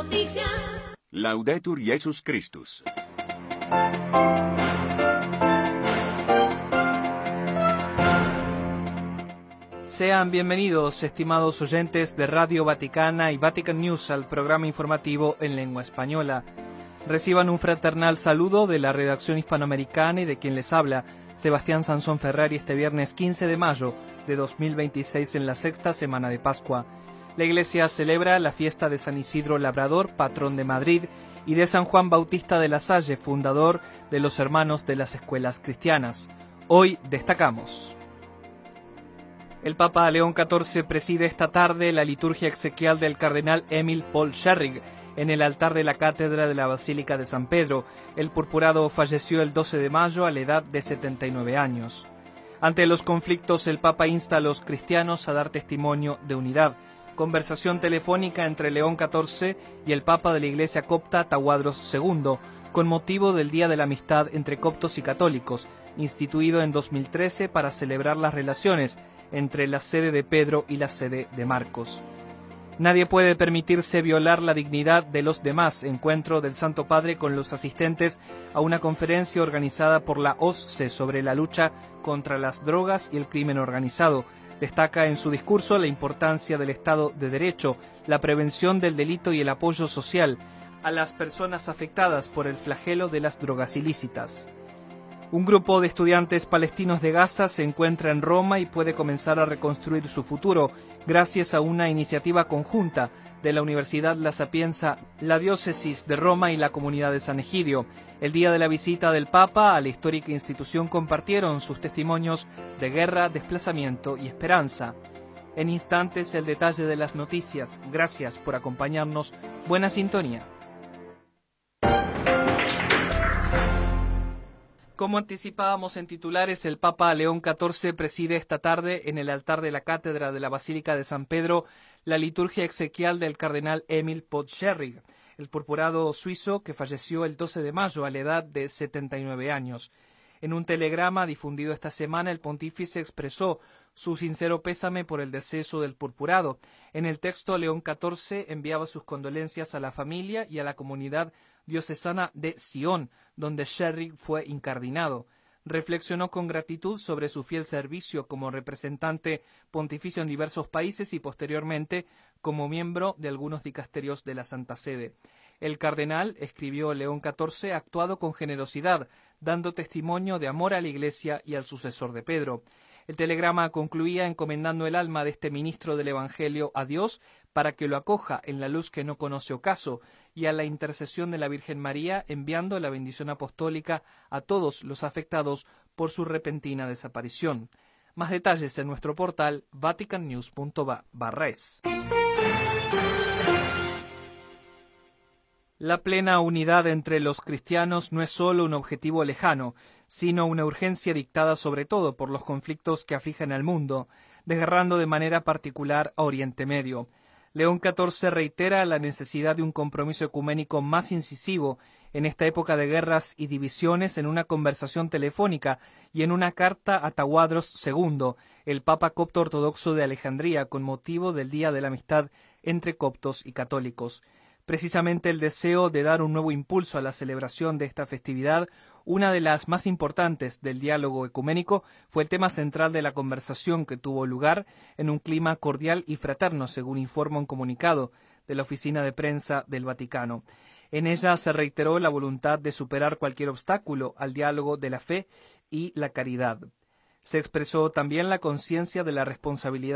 noticias. Laudetur Jesus Christus. Sean bienvenidos, estimados oyentes de Radio Vaticana y Vatican News, al programa informativo en lengua española. Reciban un fraternal saludo de la redacción hispanoamericana y de quien les habla, Sebastián Sansón Ferrari, este viernes 15 de mayo de 2026 en la sexta semana de Pascua. La Iglesia celebra la fiesta de San Isidro Labrador, patrón de Madrid, y de San Juan Bautista de la Salle, fundador de los Hermanos de las Escuelas Cristianas. Hoy destacamos: el Papa León XIV preside esta tarde la liturgia exequial del cardenal Emil Paul Scherrig en el altar de la cátedra de la Basílica de San Pedro. El purpurado falleció el 12 de mayo a la edad de 79 años. Ante los conflictos, el Papa insta a los cristianos a dar testimonio de unidad. Conversación telefónica entre León XIV y el Papa de la Iglesia copta Tawadros II, con motivo del Día de la Amistad entre coptos y católicos, instituido en 2013 para celebrar las relaciones entre la sede de Pedro y la sede de Marcos. Nadie puede permitirse violar la dignidad de los demás. Encuentro del Santo Padre con los asistentes a una conferencia organizada por la OSCE sobre la lucha contra las drogas y el crimen organizado. Destaca en su discurso la importancia del Estado de Derecho, la prevención del delito y el apoyo social a las personas afectadas por el flagelo de las drogas ilícitas. Un grupo de estudiantes palestinos de Gaza se encuentra en Roma y puede comenzar a reconstruir su futuro gracias a una iniciativa conjunta de la Universidad La Sapienza, la Diócesis de Roma y la Comunidad de San Egidio. El día de la visita del Papa a la histórica institución compartieron sus testimonios de guerra, desplazamiento y esperanza. En instantes, el detalle de las noticias. Gracias por acompañarnos. Buena sintonía. Como anticipábamos en titulares, el Papa León XIV preside esta tarde en el altar de la cátedra de la Basílica de San Pedro la liturgia exequial del cardenal Emil Paul Scherrig, el purpurado suizo que falleció el 12 de mayo a la edad de 79 años. En un telegrama difundido esta semana, el pontífice expresó su sincero pésame por el deceso del purpurado. En el texto, León XIV enviaba sus condolencias a la familia y a la comunidad diocesana de Sion, donde Scherrig fue incardinado. Reflexionó con gratitud sobre su fiel servicio como representante pontificio en diversos países y posteriormente como miembro de algunos dicasterios de la Santa Sede. El cardenal, escribió León XIV, ha actuado con generosidad, dando testimonio de amor a la Iglesia y al sucesor de Pedro. El telegrama concluía encomendando el alma de este ministro del Evangelio a Dios para que lo acoja en la luz que no conoce ocaso, y a la intercesión de la Virgen María, enviando la bendición apostólica a todos los afectados por su repentina desaparición. Más detalles en nuestro portal vaticannews.va/es. La plena unidad entre los cristianos no es solo un objetivo lejano, sino una urgencia dictada sobre todo por los conflictos que afligen al mundo, desgarrando de manera particular a Oriente Medio. León XIV reitera la necesidad de un compromiso ecuménico más incisivo en esta época de guerras y divisiones en una conversación telefónica y en una carta a Tawadros II, el Papa copto ortodoxo de Alejandría, con motivo del Día de la Amistad entre coptos y católicos. Precisamente el deseo de dar un nuevo impulso a la celebración de esta festividad, una de las más importantes del diálogo ecuménico, fue el tema central de la conversación que tuvo lugar en un clima cordial y fraterno, según informa un comunicado de la Oficina de Prensa del Vaticano. En ella se reiteró la voluntad de superar cualquier obstáculo al diálogo de la fe y la caridad. Se expresó también la conciencia de la responsabilidad